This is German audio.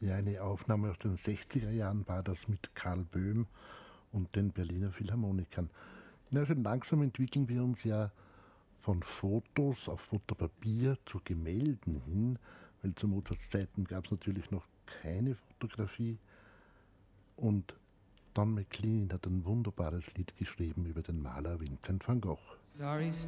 Ja, eine Aufnahme aus den 60er Jahren war das mit Karl Böhm und den Berliner Philharmonikern. Na, schon langsam entwickeln wir uns ja von Fotos auf Fotopapier zu Gemälden hin, weil zu Mozarts Zeiten gab es natürlich noch keine Fotografie. Und Don McLean hat ein wunderbares Lied geschrieben über den Maler Vincent van Gogh. Starry